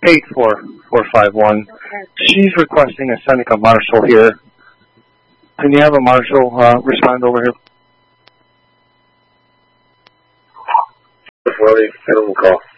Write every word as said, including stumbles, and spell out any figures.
eight four four five one. She's requesting a Seneca Marshal here. Can you have a Marshal uh, respond over here? Willie, I don't call.